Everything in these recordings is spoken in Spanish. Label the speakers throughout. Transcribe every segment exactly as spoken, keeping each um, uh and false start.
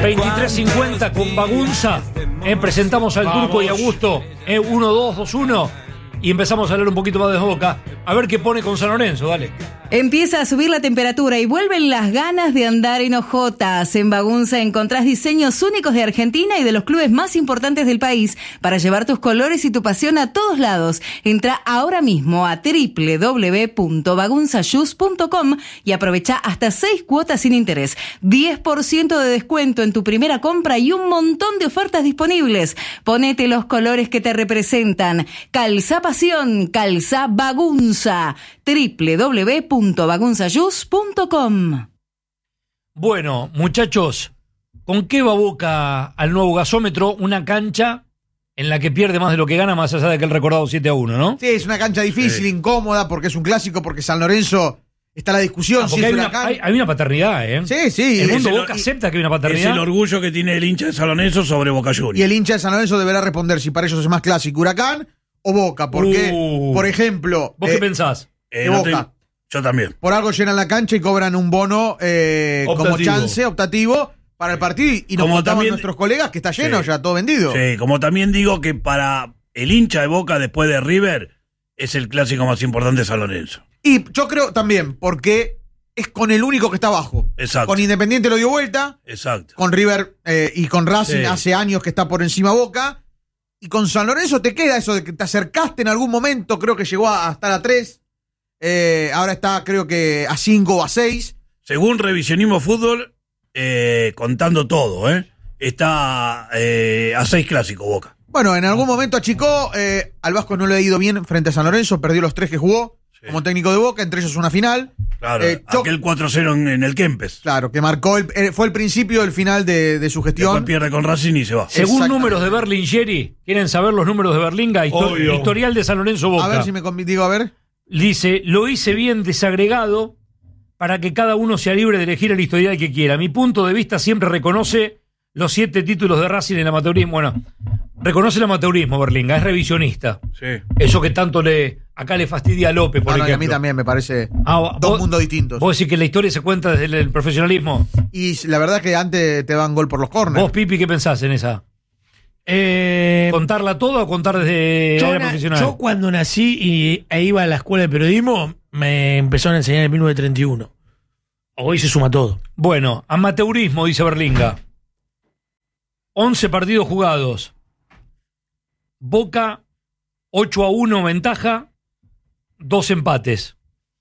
Speaker 1: veintitrés cincuenta con Bagunza. Eh, presentamos al
Speaker 2: Vamos.
Speaker 1: Turco y Augusto. Eh, uno dos dos uno. Y empezamos a leer un poquito más de Boca. A ver qué pone con San Lorenzo, dale.
Speaker 3: Empieza a subir la temperatura y vuelven las ganas de andar en hojotas. En Bagunza encontrás diseños únicos de Argentina y de los clubes más importantes del país para llevar tus colores y tu pasión a todos lados. Entra ahora mismo a doble u doble u doble u punto bagunza shoes punto com y aprovecha hasta seis cuotas sin interés, diez por ciento de descuento en tu primera compra y un montón de ofertas disponibles. Ponete los colores que te representan. Calza pasión, calza Bagunza. doble u doble u doble u punto bagunza shoes punto com.
Speaker 1: Bueno, muchachos, ¿con qué va Boca al nuevo gasómetro? Una cancha en la que pierde más de lo que gana, más allá de que el recordado siete a uno, ¿no?
Speaker 2: Sí, es una cancha difícil,
Speaker 1: Sí.
Speaker 2: incómoda, porque es un clásico, porque San Lorenzo está la discusión
Speaker 1: Ah,
Speaker 2: si
Speaker 1: porque
Speaker 2: es
Speaker 1: hay, una,
Speaker 2: Huracán.
Speaker 1: hay, hay una paternidad, ¿eh?
Speaker 2: Sí, sí.
Speaker 1: El
Speaker 2: es
Speaker 1: mundo
Speaker 2: el-
Speaker 1: Boca
Speaker 4: y-
Speaker 1: acepta que hay una
Speaker 4: Es
Speaker 1: paternidad.
Speaker 4: el orgullo que tiene el hincha de San Lorenzo sobre Boca Juniors.
Speaker 2: Y el hincha de San Lorenzo deberá responder si para ellos es más clásico Huracán o Boca, porque,
Speaker 1: Uh.
Speaker 2: por ejemplo,
Speaker 1: ¿Vos
Speaker 2: eh,
Speaker 1: qué pensás?
Speaker 4: Eh,
Speaker 2: de
Speaker 4: no
Speaker 2: Boca.
Speaker 4: te- Yo también.
Speaker 2: por algo llenan la cancha y cobran un bono eh, como
Speaker 4: Optativo.
Speaker 2: chance optativo para el partido, y nos
Speaker 4: Como
Speaker 2: contaban
Speaker 4: también-
Speaker 2: nuestros colegas que está lleno
Speaker 4: Sí.
Speaker 2: ya, todo vendido.
Speaker 4: Sí, como también digo que para el hincha de Boca después de River es el clásico más importante de San Lorenzo.
Speaker 2: Y yo creo también, porque es con el único que está abajo.
Speaker 4: Exacto.
Speaker 2: Con Independiente lo dio vuelta,
Speaker 4: Exacto.
Speaker 2: con River eh, y con Racing
Speaker 4: Sí.
Speaker 2: hace años que está por encima Boca. Y con San Lorenzo te queda eso de que te acercaste en algún momento, creo que llegó a, a estar a tres. Eh, ahora está, creo que a cinco o a seis.
Speaker 4: Según Revisionismo Fútbol, eh, contando todo, ¿eh? está eh, a seis clásicos Boca.
Speaker 2: Bueno, en algún momento achicó. Eh, al Vasco no le ha ido bien frente a San Lorenzo, perdió los tres que jugó
Speaker 4: Sí.
Speaker 2: como técnico de Boca, entre ellos una final.
Speaker 4: Claro,
Speaker 2: Eh, yo-
Speaker 4: aquel cuatro cero en, en el Kempes.
Speaker 2: Claro, que marcó el, eh, fue el principio del final de, de su
Speaker 4: Después
Speaker 2: gestión.
Speaker 4: pierde con Racing y se va.
Speaker 1: Según
Speaker 2: Exactamente.
Speaker 1: números de Berlingeri, ¿quieren saber los números de Berlinga? Histo-
Speaker 4: Obvio.
Speaker 1: Historial de San Lorenzo Boca.
Speaker 2: A ver si me convi- digo, a ver.
Speaker 1: Dice, lo hice bien desagregado para que cada uno sea libre de elegir el historial que quiera. Mi punto de vista siempre reconoce los siete títulos de Racing en el amateurismo. Bueno, reconoce el amateurismo, Berlinga, es revisionista.
Speaker 4: Sí.
Speaker 1: Eso que tanto le acá le fastidia a López, por
Speaker 2: Ah, no, y a
Speaker 1: ejemplo.
Speaker 2: mí también me parece
Speaker 1: Ah,
Speaker 2: dos
Speaker 1: vos-
Speaker 2: mundos distintos.
Speaker 1: Vos decís que la historia se cuenta desde el, el profesionalismo.
Speaker 2: Y la verdad es que antes te dan gol por los corners.
Speaker 1: Vos, Pipi, ¿qué pensás en esa?
Speaker 5: Eh,
Speaker 1: ¿Contarla toda o contar desde
Speaker 5: yo,
Speaker 1: la
Speaker 5: na-
Speaker 1: profesional?
Speaker 5: yo cuando nací y e iba a la escuela de periodismo, me empezaron a enseñar en mil novecientos treinta y uno. Hoy se suma todo.
Speaker 1: Bueno, amateurismo, dice Berlinga. once partidos jugados. Boca, ocho a uno ventaja, dos empates.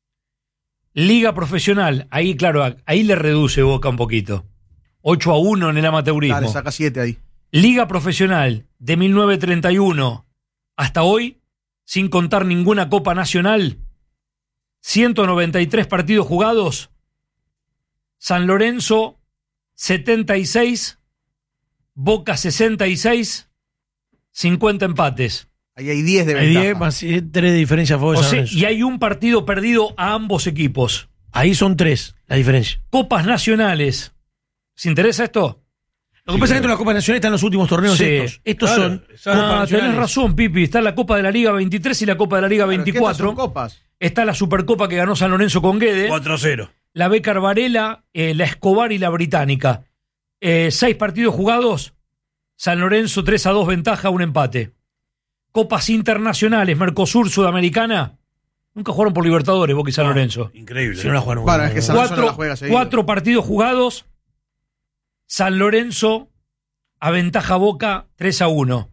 Speaker 1: Liga profesional, ahí claro, ahí le reduce Boca un poquito. ocho a uno en el amateurismo.
Speaker 2: Dale, saca siete ahí.
Speaker 1: Liga profesional de mil novecientos treinta y uno hasta hoy, sin contar ninguna Copa Nacional, ciento noventa y tres partidos jugados. San Lorenzo, setenta y seis, Boca sesenta y seis, cincuenta empates.
Speaker 2: Ahí hay diez de
Speaker 5: Hay
Speaker 2: ventaja.
Speaker 5: diez más eh, tres de diferencia a favor de
Speaker 1: O
Speaker 5: San
Speaker 1: sea,
Speaker 5: Lorenzo.
Speaker 1: y hay un partido perdido a ambos equipos.
Speaker 5: Ahí son tres la diferencia.
Speaker 1: Copas nacionales. ¿Se interesa esto?
Speaker 5: Lo que pasa es que dentro de la Copa Nacional están los últimos torneos
Speaker 1: Sí.
Speaker 5: estos. Estos
Speaker 4: Claro,
Speaker 5: son
Speaker 4: exacto.
Speaker 5: Copas
Speaker 1: Ah, tenés
Speaker 5: Nacionales.
Speaker 1: razón, Pipi. Está la Copa de la Liga veintitrés y la Copa de la Liga
Speaker 2: Claro, es que estas
Speaker 1: veinticuatro.
Speaker 2: son copas.
Speaker 1: Está la Supercopa que ganó San Lorenzo con Guede.
Speaker 4: cuatro cero.
Speaker 1: La Becar Varela, eh, la Escobar y la Británica. Eh, seis partidos jugados. San Lorenzo tres a dos ventaja, un empate. Copas internacionales, Mercosur, Sudamericana. Nunca jugaron por Libertadores, Boca y San Lorenzo.
Speaker 4: Increíble.
Speaker 5: Si no la jugaron.
Speaker 2: Bueno, es que San Lorenzo no
Speaker 1: Cuatro,
Speaker 2: la juega seguido.
Speaker 1: cuatro partidos jugados. San Lorenzo aventaja Boca tres a uno.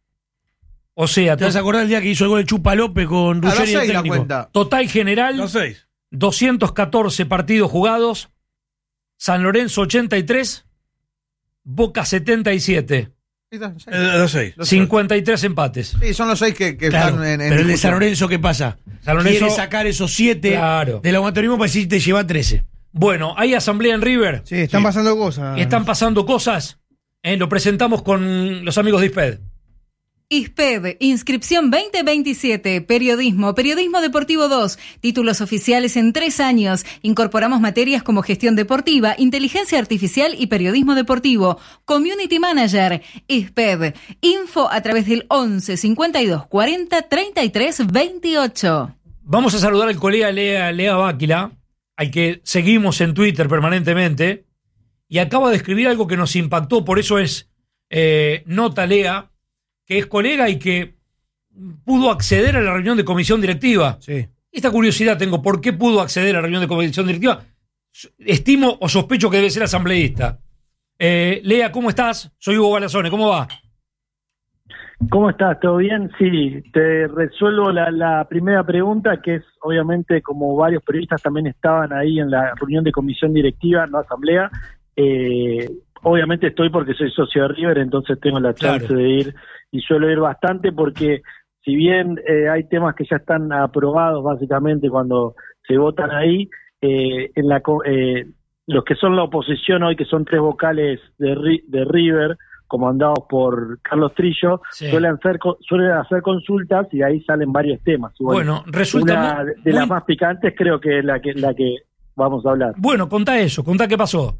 Speaker 1: O sea,
Speaker 5: ¿Te vas a
Speaker 1: to-
Speaker 5: acordar el día que hizo el gol de Chupa López con
Speaker 2: A las
Speaker 5: Ruggeri el
Speaker 2: seis la
Speaker 5: técnico?
Speaker 2: cuenta.
Speaker 1: total general,
Speaker 4: Los seis.
Speaker 1: doscientos catorce partidos jugados. San Lorenzo ochenta y tres. Boca setenta y siete.
Speaker 2: Ahí está, seis.
Speaker 4: Eh, los seis.
Speaker 2: Los seis.
Speaker 1: cincuenta y tres empates.
Speaker 2: Sí, son los seis que, que
Speaker 5: Claro,
Speaker 2: están en, en
Speaker 5: pero el de
Speaker 2: discusión.
Speaker 5: San Lorenzo, ¿qué pasa?
Speaker 1: San Lorenzo-
Speaker 5: Quiere sacar esos siete
Speaker 1: Claro.
Speaker 5: del amateurismo para decir te lleva trece.
Speaker 1: Bueno, hay asamblea en River.
Speaker 6: Sí, están
Speaker 4: Sí.
Speaker 6: pasando cosas.
Speaker 1: Y están pasando cosas. Eh, lo presentamos con los amigos de ISPED.
Speaker 3: ISPED, inscripción veinte veintisiete, periodismo, periodismo deportivo dos, títulos oficiales en tres años. Incorporamos materias como gestión deportiva, inteligencia artificial y periodismo deportivo. Community Manager, ISPED, info a través del once cincuenta y dos cuarenta treinta y tres veintiocho.
Speaker 1: Vamos a saludar al colega Lea, Lea Báquila, al que seguimos en Twitter permanentemente. y acaba de escribir algo que nos impactó, por eso es eh, nota Lea, que es colega y que pudo acceder a la reunión de comisión directiva.
Speaker 5: Sí.
Speaker 1: Esta curiosidad tengo, ¿por qué pudo acceder a la reunión de comisión directiva? Estimo o sospecho que debe ser asambleísta. Eh, Lea, ¿cómo estás? Soy Hugo Balazone, ¿cómo va?
Speaker 6: ¿Cómo estás? ¿Todo bien? Sí, te resuelvo la, la primera pregunta, que es, obviamente, como varios periodistas también estaban ahí en la reunión de comisión directiva, no asamblea, eh, obviamente estoy porque soy socio de River, entonces tengo la chance
Speaker 1: Claro.
Speaker 6: de ir, y suelo ir bastante porque, si bien eh, hay temas que ya están aprobados básicamente cuando se votan ahí, eh, en la eh, los que son la oposición hoy, que son tres vocales de, de River, comandados por Carlos Trillo,
Speaker 1: Sí.
Speaker 6: suelen hacer suelen hacer consultas y de ahí salen varios temas. Y bueno,
Speaker 1: Bueno, resulta
Speaker 6: una
Speaker 1: muy-
Speaker 6: de
Speaker 1: muy-
Speaker 6: las más picantes creo que es la que la que vamos a hablar.
Speaker 1: Bueno, contá eso, contá qué pasó.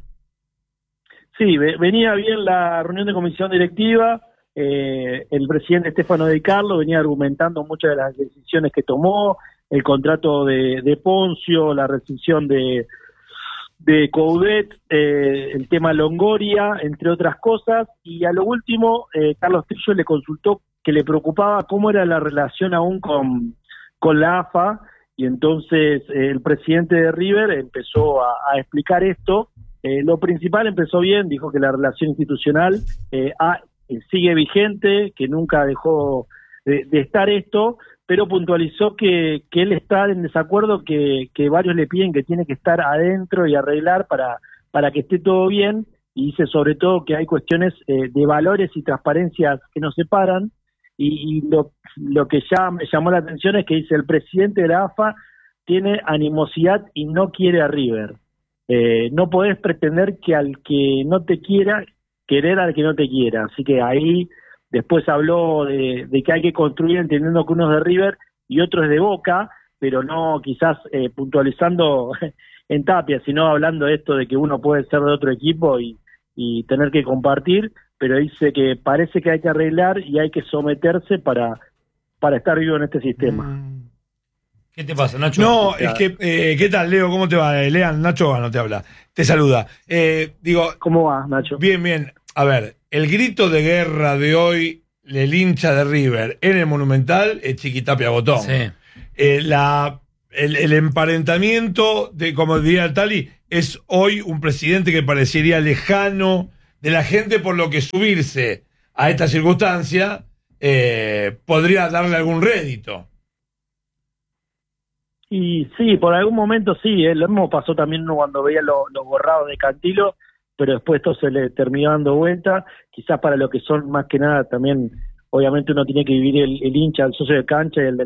Speaker 6: Sí, ve- venía bien la reunión de comisión directiva, eh, el presidente Estefano Di Carlo venía argumentando muchas de las decisiones que tomó, el contrato de, de Poncio, la rescisión de de Coudet, eh, el tema Longoria, entre otras cosas, y a lo último, eh, Carlos Trillo le consultó que le preocupaba cómo era la relación aún con, con la A F A, y entonces eh, el presidente de River empezó a, a explicar esto. Eh, lo principal empezó bien, dijo que la relación institucional eh, ha, eh, sigue vigente, que nunca dejó de, de estar esto, pero puntualizó que, que él está en desacuerdo, que, que varios le piden que tiene que estar adentro y arreglar para, para que esté todo bien, y dice sobre todo que hay cuestiones eh, de valores y transparencias que nos separan, y, y lo, lo que ya me llamó la atención es que dice el presidente de la A F A tiene animosidad y no quiere a River. Eh, no podés pretender que al que no te quiera, querer al que no te quiera, así que ahí... Después habló de, de que hay que construir entendiendo que uno es de River y otro es de Boca, pero no quizás eh, puntualizando en Tapia, sino hablando de esto de que uno puede ser de otro equipo y, y tener que compartir, pero dice que parece que hay que arreglar y hay que someterse para, para estar vivo en este sistema.
Speaker 1: ¿Qué te pasa, Nacho?
Speaker 5: No, es que, eh, ¿qué tal, Leo? ¿Cómo te va? Eh, Lean, Nacho no te habla. Te saluda. Eh, digo,
Speaker 6: ¿Cómo va, Nacho?
Speaker 5: bien, bien. A ver, el grito de guerra de hoy, el hincha de River en el Monumental, es Chiquitapia Botón.
Speaker 1: Sí.
Speaker 5: Eh, la, el, el emparentamiento, de, como diría Tali, es hoy un presidente que parecería lejano de la gente, por lo que subirse a esta circunstancia eh, podría darle algún rédito.
Speaker 6: Y sí, por algún momento sí, eh, lo mismo pasó también uno cuando veía lo- los borrados de Cantilo, pero después esto se le terminó dando vuelta, quizás para lo que son más que nada también, obviamente uno tiene que vivir el, el hincha, el socio de cancha y el de